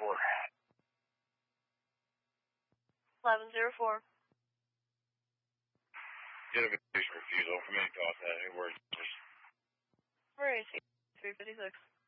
1104. Identification refusal for me to call that. Where is this? Where is he? 356.